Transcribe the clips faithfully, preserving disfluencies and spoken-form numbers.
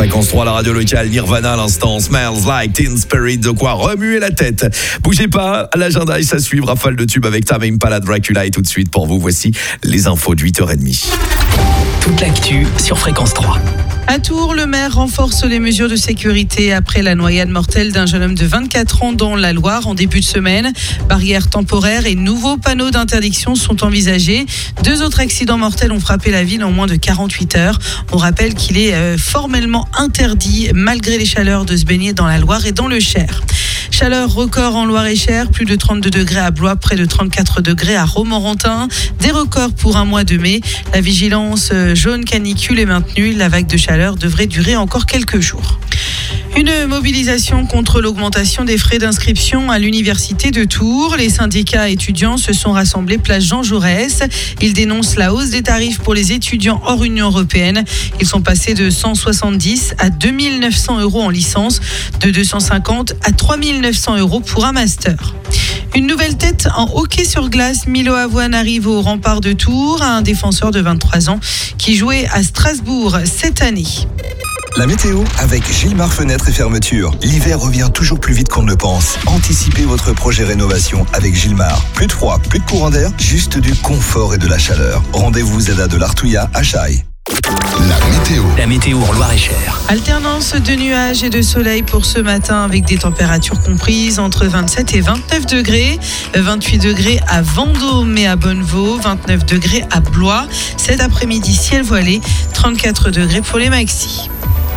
Fréquence trois, la radio locale, Nirvana à l'instant, Smells Like Teen Spirit, de quoi remuer la tête. Bougez pas, l'agenda est à suivre, rafale de tube avec Tame Impala, Dracula, et tout de suite pour vous, voici les infos de huit heures trente. Toute l'actu sur Fréquence trois. À Tours, le maire renforce les mesures de sécurité après la noyade mortelle d'un jeune homme de vingt-quatre ans dans la Loire en début de semaine. Barrières temporaires et nouveaux panneaux d'interdiction sont envisagés. Deux autres accidents mortels ont frappé la ville en moins de quarante-huit heures. On rappelle qu'il est euh, formellement interdit, malgré les chaleurs, de se baigner dans la Loire et dans le Cher. Chaleur record en Loire-et-Cher, plus de trente-deux degrés à Blois, près de trente-quatre degrés à Romorantin. Des records pour un mois de mai. La vigilance jaune canicule est maintenue. La vague de chaleur devrait durer encore quelques jours. Une mobilisation contre l'augmentation des frais d'inscription à l'université de Tours. Les syndicats étudiants se sont rassemblés place Jean Jaurès. Ils dénoncent la hausse des tarifs pour les étudiants hors Union européenne. Ils sont passés de cent soixante-dix à deux mille neuf cents euros en licence, de deux cent cinquante à trois mille neuf cents euros pour un master. Une nouvelle tête en hockey sur glace. Milo Avoine arrive au rempart de Tours, un défenseur de vingt-trois ans qui jouait à Strasbourg cette année. La météo avec Gilmar Fenêtres et Fermetures. L'hiver revient toujours plus vite qu'on ne le pense. Anticipez votre projet rénovation avec Gilmar. Plus de froid, plus de courant d'air, juste du confort et de la chaleur. Rendez-vous Zeda de l'Artouillat à Chaille. La météo. La météo en Loire-et-Cher. Alternance de nuages et de soleil pour ce matin avec des températures comprises entre vingt-sept et vingt-neuf degrés. vingt-huit degrés à Vendôme et à Bonnevaux. vingt-neuf degrés à Blois. Cet après-midi, ciel voilé. trente-quatre degrés pour les maxis.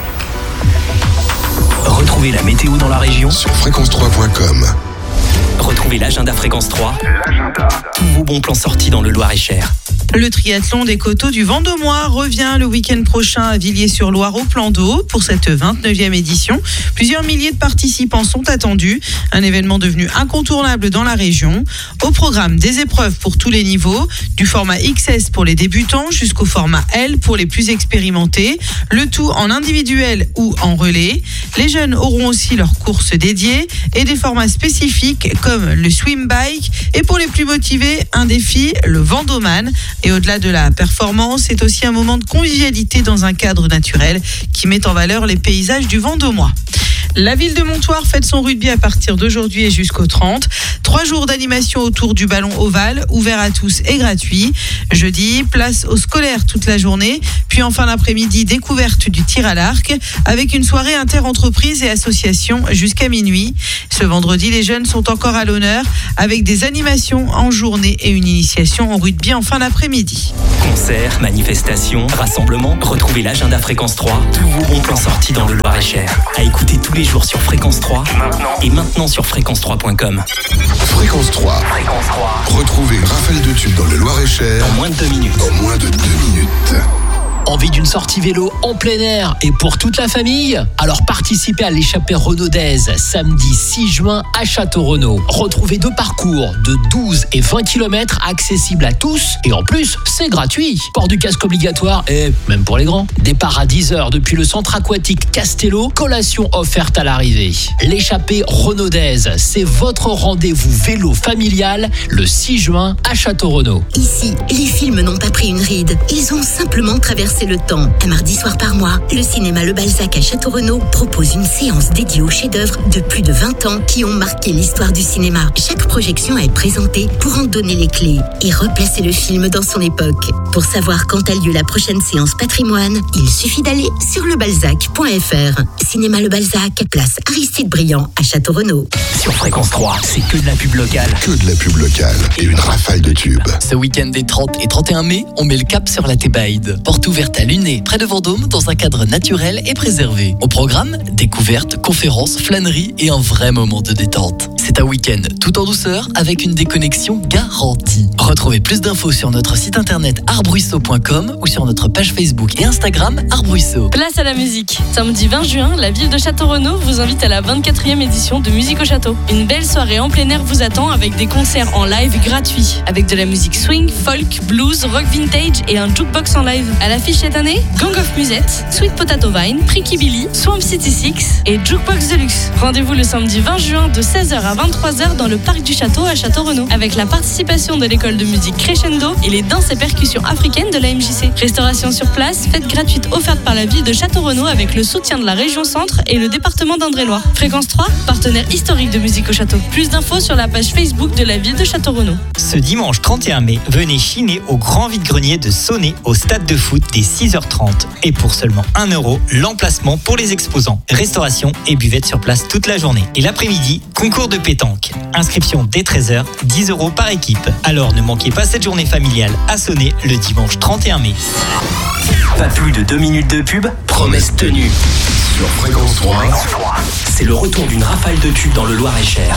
Retrouvez la météo dans la région sur fréquence trois point com. Retrouvez l'agenda Fréquence trois. L'agenda. Tous vos bons plans sortis dans le Loir-et-Cher. Le triathlon des coteaux du Vendômois revient le week-end prochain à Villiers-sur-Loire au plan d'eau pour cette vingt-neuvième édition. Plusieurs milliers de participants sont attendus. Un événement devenu incontournable dans la région. Au programme, des épreuves pour tous les niveaux, du format X S pour les débutants jusqu'au format L pour les plus expérimentés. Le tout en individuel ou en relais. Les jeunes auront aussi leurs courses dédiées et des formats spécifiques comme le swim bike. Et pour les plus motivés, un défi, le Vendoman. Et au-delà de la performance, c'est aussi un moment de convivialité dans un cadre naturel qui met en valeur les paysages du Vendômois. La ville de Montoire fête son rugby à partir d'aujourd'hui et jusqu'au trente. Trois jours d'animation autour du ballon ovale, ouvert à tous et gratuit. Jeudi, place aux scolaires toute la journée. Puis en fin d'après-midi, découverte du tir à l'arc avec une soirée inter-entreprises et associations jusqu'à minuit. Ce vendredi, les jeunes sont encore à l'honneur avec des animations en journée et une initiation au rugby en fin d'après-midi. Concerts, manifestations, rassemblements. Retrouvez l'agenda Fréquence trois. Tous vos bons plans sortis dans le Loir-et-Cher. À écouter tous les jours sur Fréquence trois maintenant. Et maintenant sur fréquence trois point com. Fréquence trois. Fréquence trois. Retrouvez une rafale de tubes dans le Loir-et-Cher en moins de deux minutes. En moins de deux minutes. Envie d'une sortie vélo en plein air et pour toute la famille? Alors participez à l'échappée renaudaise samedi six juin à Château-Renaud. Retrouvez deux parcours de douze et vingt kilomètres accessibles à tous et en plus c'est gratuit. Port du casque obligatoire et même pour les grands. Départ à dix heures depuis le centre aquatique Castello, collation offerte à l'arrivée. L'échappée renaudaise, c'est votre rendez-vous vélo familial le six juin à Château-Renaud. Ici, les films n'ont pas pris une ride, ils ont simplement traversé le temps. Un mardi soir par mois, le cinéma Le Balzac à Château-Renaud propose une séance dédiée aux chefs-d'œuvre de plus de vingt ans qui ont marqué l'histoire du cinéma. Chaque projection est présentée pour en donner les clés et replacer le film dans son époque. Pour savoir quand a lieu la prochaine séance patrimoine, il suffit d'aller sur lebalzac point f r. Cinéma Le Balzac, place Aristide Briand à Château-Renaud. Sur Fréquence trois, c'est que de la pub locale. Que de la pub locale et une rafale de tubes. Ce week-end des trente et trente et un mai, on met le cap sur la Thébaïde. Porte ouverte à Luné, près de Vendôme, dans un cadre naturel et préservé. Au programme, découvertes, conférences, flâneries et un vrai moment de détente. C'est un week-end tout en douceur avec une déconnexion garantie. Retrouvez plus d'infos sur notre site internet arbruisseau point com ou sur notre page Facebook et Instagram Arbruisseau. Place à la musique. Samedi vingt juin, la ville de Château-Renaud vous invite à la vingt-quatrième édition de Musique au Château. Une belle soirée en plein air vous attend avec des concerts en live gratuits. Avec de la musique swing, folk, blues, rock vintage et un jukebox en live. À l'affiche l'affiche cette année? Gang of Musette, Sweet Potato Vine, Pricky Billy, Swamp City Six et Jukebox Deluxe. Rendez-vous le samedi vingt juin de seize heures à vingt-trois heures dans le parc du château à Château-Renaud avec la participation de l'école de musique Crescendo et les danses et percussions africaines de la M J C. Restauration sur place, fête gratuite offerte par la ville de Château-Renaud avec le soutien de la région Centre et le département d'Indre-et-Loire. Fréquence trois, partenaire historique de Musique au Château. Plus d'infos sur la page Facebook de la ville de Château-Renaud. Ce dimanche trente et un mai, venez chiner au grand vide-grenier de Saunay au stade de foot dès six heures trente. Et pour seulement un euro, l'emplacement pour les exposants. Restauration et buvette sur place toute la journée. Et l'après-midi, concours de pétanque. Inscription dès treize heures, dix euros par équipe. Alors ne manquez pas cette journée familiale à Saunay le dimanche trente et un mai. Pas plus de deux minutes de pub, promesse tenue. Sur Fréquence trois, c'est le retour d'une rafale de tubes dans le Loir-et-Cher.